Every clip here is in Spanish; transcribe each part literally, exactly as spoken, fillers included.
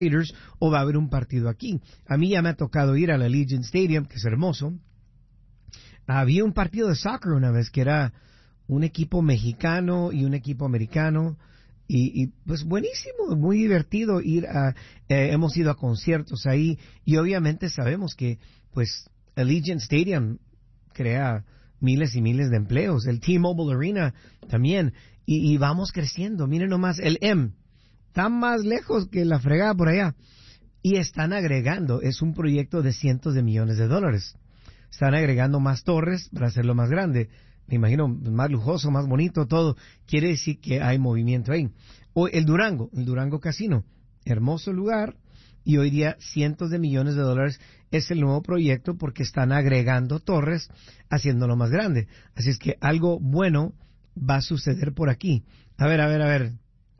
Raiders o va a haber un partido aquí. A mí ya me ha tocado ir al Allegiant Stadium, que es hermoso. Había un partido de soccer una vez que era un equipo mexicano y un equipo americano y, y pues buenísimo, muy divertido ir a, eh, hemos ido a conciertos ahí y obviamente sabemos que pues Allegiant Stadium crea miles y miles de empleos, el T-Mobile Arena también y, y vamos creciendo. Miren nomás, el M está más lejos que la fregada por allá y están agregando, es un proyecto de cientos de millones de dólares. Están agregando más torres para hacerlo más grande. Me imagino más lujoso, más bonito, todo. Quiere decir que hay movimiento ahí. O el Durango, el Durango Casino. Hermoso lugar. Y hoy día cientos de millones de dólares es el nuevo proyecto porque están agregando torres, haciéndolo más grande. Así es que algo bueno va a suceder por aquí. A ver, a ver, a ver.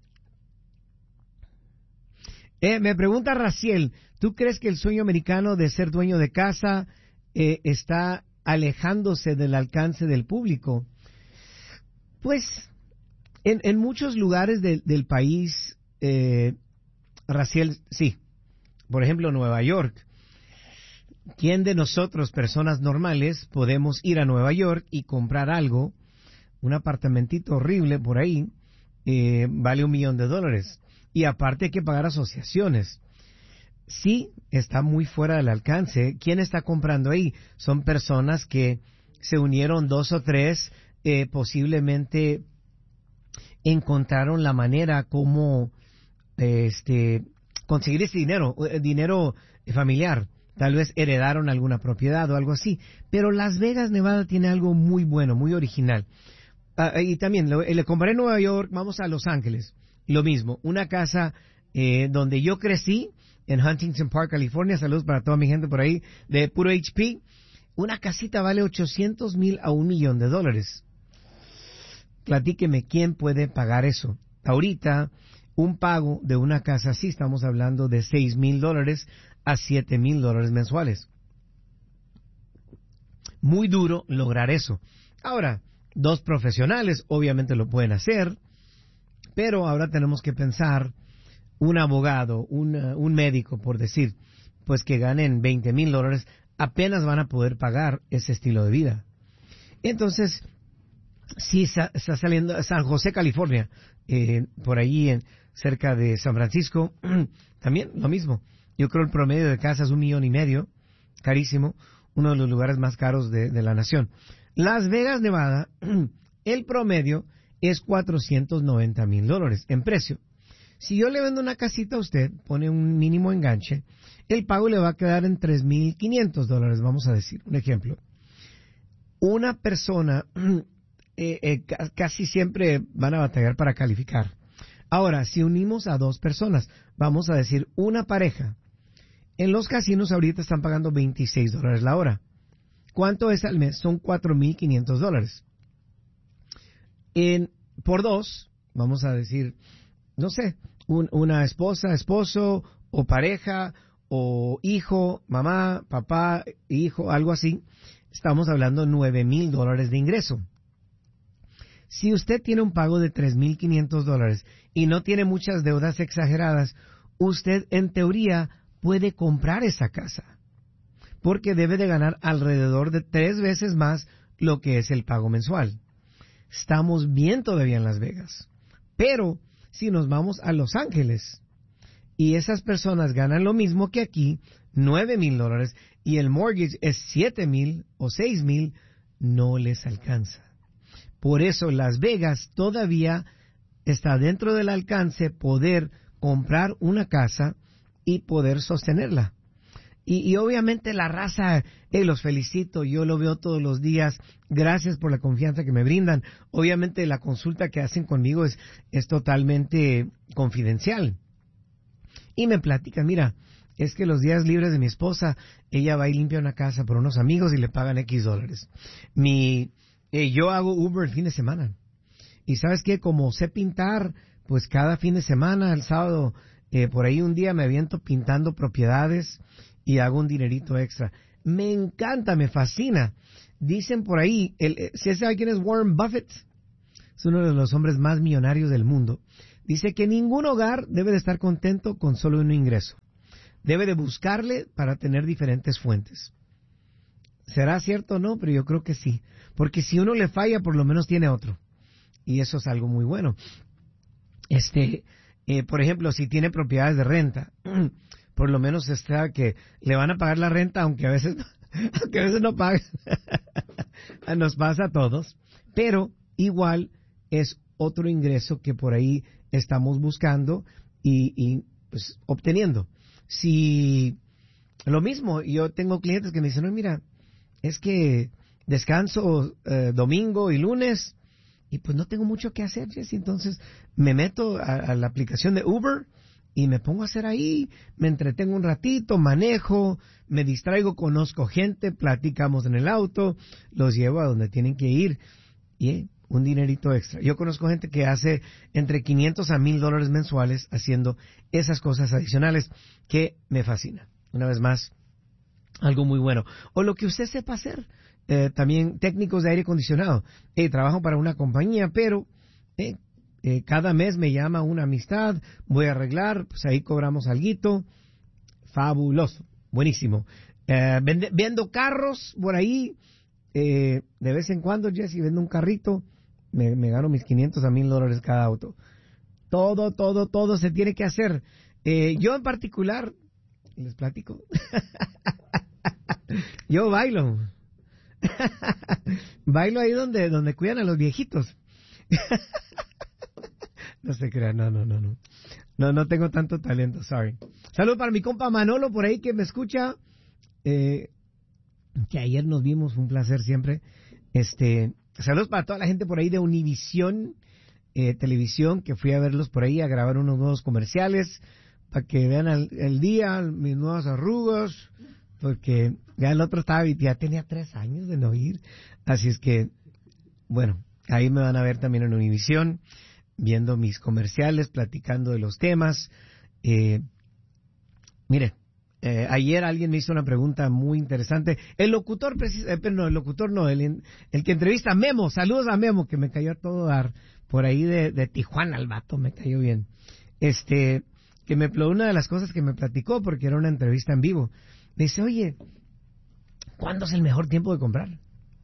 Eh, me pregunta Raciel, ¿tú crees que el sueño americano de ser dueño de casa eh, está alejándose del alcance del público? Pues en, en muchos lugares de, del país, eh, Raciel, sí. Por ejemplo, Nueva York. ¿Quién de nosotros, personas normales, podemos ir a Nueva York y comprar algo, un apartamentito horrible por ahí, eh, vale un millón de dólares? Y aparte hay que pagar asociaciones. Sí, está muy fuera del alcance. ¿Quién está comprando ahí? Son personas que se unieron dos o tres, eh, posiblemente encontraron la manera como eh, este, conseguir ese dinero, eh, dinero familiar. Tal vez heredaron alguna propiedad o algo así. Pero Las Vegas, Nevada tiene algo muy bueno, muy original. Uh, y también, le, le comparé en Nueva York, vamos a Los Ángeles. Lo mismo, una casa eh, donde yo crecí, en Huntington Park, California, saludos para toda mi gente por ahí, de puro H P, una casita vale ochocientos mil a un millón de dólares. Platíqueme, ¿quién puede pagar eso? Ahorita, un pago de una casa así, estamos hablando de seis mil dólares a siete mil dólares mensuales. Muy duro lograr eso. Ahora, dos profesionales obviamente lo pueden hacer, pero ahora tenemos que pensar, un abogado, un, uh, un médico, por decir, pues que ganen veinte mil dólares, apenas van a poder pagar ese estilo de vida. Entonces, sí está, está saliendo San José, California, eh, por allí en, cerca de San Francisco, también lo mismo. Yo creo el promedio de casa es un millón y medio, carísimo, uno de los lugares más caros de, de la nación. Las Vegas, Nevada, el promedio es cuatrocientos noventa mil dólares en precio. Si yo le vendo una casita a usted, pone un mínimo enganche, el pago le va a quedar en tres mil quinientos dólares, vamos a decir, un ejemplo. Una persona, eh, eh, casi siempre van a batallar para calificar. Ahora, si unimos a dos personas, vamos a decir una pareja, en los casinos ahorita están pagando veintiséis dólares la hora. ¿Cuánto es al mes? Son cuatro mil quinientos dólares. En, por dos, vamos a decir, no sé, un, una esposa, esposo, o pareja, o hijo, mamá, papá, hijo, algo así, estamos hablando de nueve mil dólares de ingreso. Si usted tiene un pago de tres mil quinientos dólares y no tiene muchas deudas exageradas, usted en teoría puede comprar esa casa, porque debe de ganar alrededor de tres veces más lo que es el pago mensual. Estamos bien todavía en Las Vegas. Pero si nos vamos a Los Ángeles y esas personas ganan lo mismo que aquí, nueve mil dólares, y el mortgage es siete mil o seis mil, no les alcanza. Por eso Las Vegas todavía está dentro del alcance poder comprar una casa y poder sostenerla. Y, y obviamente la raza, eh, los felicito, yo lo veo todos los días, gracias por la confianza que me brindan. Obviamente la consulta que hacen conmigo es, es totalmente confidencial. Y me platican, mira, es que los días libres de mi esposa, ella va y limpia una casa por unos amigos y le pagan X dólares. Mi, eh, yo hago Uber el fin de semana. Y sabes qué, como sé pintar, pues cada fin de semana, el sábado, eh, por ahí un día me aviento pintando propiedades y hago un dinerito extra. Me encanta, me fascina. Dicen por ahí, el, ¿sí sabe quién es Warren Buffett? Es uno de los hombres más millonarios del mundo. Dice que ningún hogar debe de estar contento con solo un ingreso. Debe de buscarle para tener diferentes fuentes. ¿Será cierto o no? Pero yo creo que sí. Porque si uno le falla, por lo menos tiene otro. Y eso es algo muy bueno. Este, eh, por ejemplo, si tiene propiedades de renta, por lo menos está que le van a pagar la renta, aunque a veces, aunque a veces no pagan. Nos pasa a todos. Pero igual es otro ingreso que por ahí estamos buscando y, y pues, obteniendo. Si lo mismo, yo tengo clientes que me dicen, no, mira, es que descanso eh, domingo y lunes y pues no tengo mucho que hacer, Jesse. Entonces me meto a, a la aplicación de Uber y me pongo a hacer ahí, me entretengo un ratito, manejo, me distraigo, conozco gente, platicamos en el auto, los llevo a donde tienen que ir y eh, un dinerito extra. Yo conozco gente que hace entre quinientos a mil dólares mensuales haciendo esas cosas adicionales que me fascina. Una vez más, algo muy bueno. O lo que usted sepa hacer. Eh, también técnicos de aire acondicionado. Eh, trabajo para una compañía, pero eh, eh, cada mes me llama una amistad, voy a arreglar, pues ahí cobramos alguito. Fabuloso, buenísimo. Eh, vende, vendo carros por ahí, eh, de vez en cuando, Jesse, vendo un carrito, me, me gano mis quinientos a mil dólares cada auto. Todo, todo, todo se tiene que hacer. Eh, yo en particular, les platico, yo bailo. Bailo ahí donde, donde cuidan a los viejitos. No se crean, no, no, no, no. No, no tengo tanto talento, sorry. Saludos para mi compa Manolo por ahí que me escucha. Eh, que ayer nos vimos, un placer siempre. Este, saludos para toda la gente por ahí de Univisión eh, Televisión, que fui a verlos por ahí a grabar unos nuevos comerciales para que vean el, el día, mis nuevas arrugas, porque ya el otro estaba, ya tenía tres años de no ir, así es que, bueno, ahí me van a ver también en Univisión, viendo mis comerciales, platicando de los temas. Eh, mire, eh, ayer alguien me hizo una pregunta muy interesante. El locutor, precis- eh, pero no, el locutor no, el, el que entrevista a Memo, saludos a Memo, que me cayó a todo dar, por ahí de, de Tijuana, el vato, me cayó bien. Este, que me, una de las cosas que me platicó, porque era una entrevista en vivo, me dice, oye, ¿cuándo es el mejor tiempo de comprar?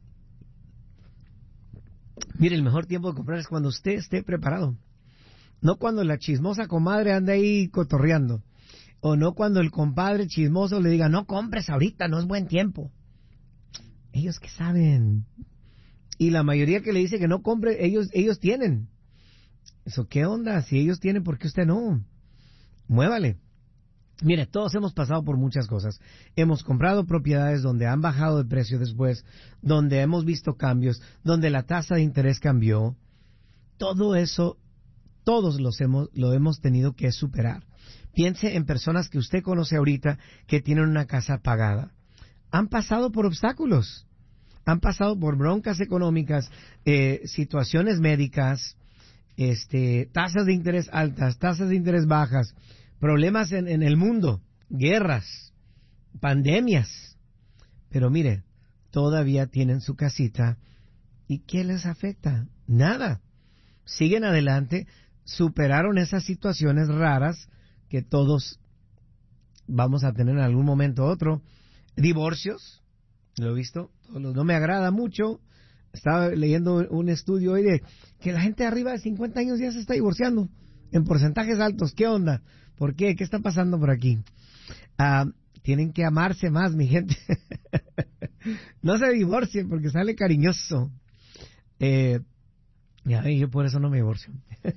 Mire, el mejor tiempo de comprar es cuando usted esté preparado. No cuando la chismosa comadre anda ahí cotorreando. O no cuando el compadre chismoso le diga, no compres ahorita, no es buen tiempo. Ellos que saben. Y la mayoría que le dice que no compre, ellos, ellos tienen. ¿Eso qué onda? Si ellos tienen, ¿por qué usted no? Muévale. Mire, todos hemos pasado por muchas cosas. Hemos comprado propiedades donde han bajado de precio después, donde hemos visto cambios, donde la tasa de interés cambió. Todo eso, todos los hemos, lo hemos tenido que superar. Piense en personas que usted conoce ahorita que tienen una casa pagada. Han pasado por obstáculos, han pasado por broncas económicas, eh, situaciones médicas, este, tasas de interés altas, tasas de interés bajas, problemas en, en el mundo, guerras, pandemias. Pero mire, todavía tienen su casita. ¿Y qué les afecta? Nada. Siguen adelante, superaron esas situaciones raras que todos vamos a tener en algún momento u otro. Divorcios, lo he visto, no me agrada mucho. Estaba leyendo un estudio hoy de que la gente arriba de cincuenta años ya se está divorciando en porcentajes altos. ¿Qué onda? ¿Por qué? ¿Qué está pasando por aquí? Ah, tienen que amarse más, mi gente. No se divorcien porque sale cariñoso. Eh, ya, yo por eso no me divorcio.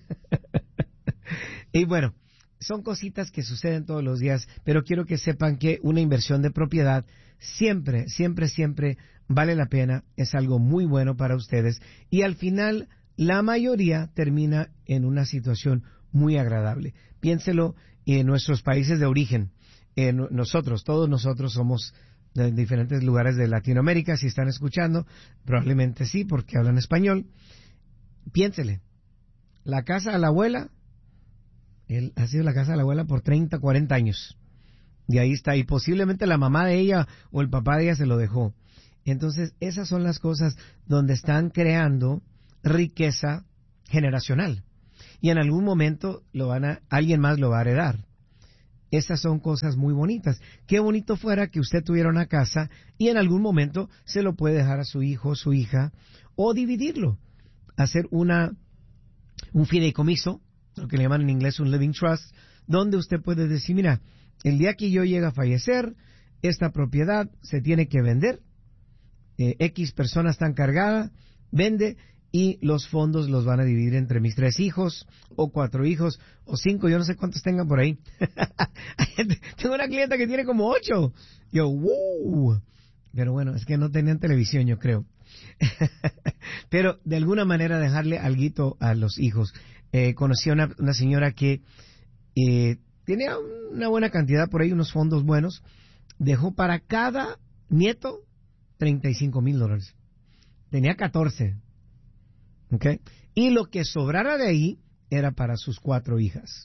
Y bueno, son cositas que suceden todos los días, pero quiero que sepan que una inversión de propiedad siempre, siempre, siempre vale la pena, es algo muy bueno para ustedes y al final la mayoría termina en una situación muy agradable. Piénselo en nuestros países de origen. En nosotros, todos nosotros somos de diferentes lugares de Latinoamérica, si están escuchando, probablemente sí, porque hablan español. Piénsele, la casa de la abuela, él ha sido la casa de la abuela por treinta, cuarenta años. Y ahí está. Y posiblemente la mamá de ella o el papá de ella se lo dejó. Entonces, esas son las cosas donde están creando riqueza generacional. y en algún momento lo van a, alguien más lo va a heredar. Esas son cosas muy bonitas. Qué bonito fuera que usted tuviera una casa y en algún momento se lo puede dejar a su hijo o su hija o dividirlo, hacer una un fideicomiso, lo que le llaman en inglés un living trust, donde usted puede decir, mira, el día que yo llegue a fallecer, esta propiedad se tiene que vender, eh, X personas están cargadas, vende, y los fondos los van a dividir entre mis tres hijos, o cuatro hijos, o cinco, yo no sé cuántos tengan por ahí. Tengo una clienta que tiene como ocho. Yo, wow. Pero bueno, es que no tenían televisión, yo creo. Pero de alguna manera dejarle alguito a los hijos. Eh, conocí a una, una señora que eh, tenía una buena cantidad por ahí, unos fondos buenos. Dejó para cada nieto treinta y cinco mil dólares. Tenía catorce. ¿Okay? Y lo que sobrara de ahí era para sus cuatro hijas.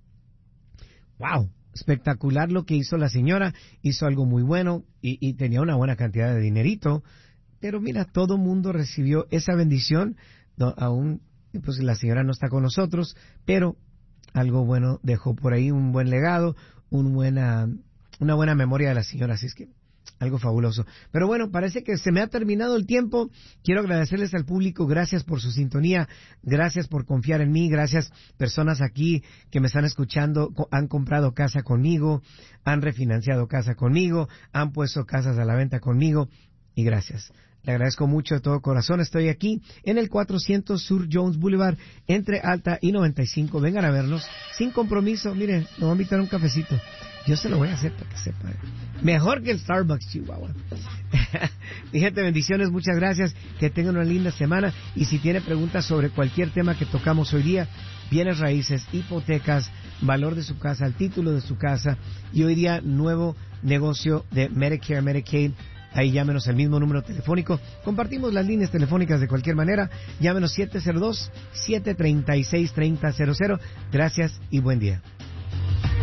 ¡Wow! Espectacular lo que hizo la señora. Hizo algo muy bueno y, y tenía una buena cantidad de dinerito. Pero mira, todo mundo recibió esa bendición. No, aún, pues la señora no está con nosotros, pero algo bueno dejó por ahí, un buen legado, un buena, una buena memoria de la señora. Así es que algo fabuloso. Pero bueno, parece que se me ha terminado el tiempo. Quiero agradecerles al público. Gracias por su sintonía. Gracias por confiar en mí. Gracias, personas aquí que me están escuchando. Han comprado casa conmigo. Han refinanciado casa conmigo. Han puesto casas a la venta conmigo. Y gracias. Le agradezco mucho de todo corazón. Estoy aquí en el cuatrocientos Sur Jones Boulevard, entre Alta y noventa y cinco. Vengan a vernos sin compromiso. Miren, nos voy a invitar un cafecito. Yo se lo voy a hacer para que sepa. Mejor que el Starbucks, Chihuahua. Mi gente, bendiciones, muchas gracias. Que tengan una linda semana. Y si tiene preguntas sobre cualquier tema que tocamos hoy día, bienes raíces, hipotecas, valor de su casa, el título de su casa, y hoy día nuevo negocio de Medicare, Medicaid, ahí llámenos al mismo número telefónico. Compartimos las líneas telefónicas de cualquier manera. Llámenos siete cero dos, siete tres seis, tres cero cero cero. Gracias y buen día.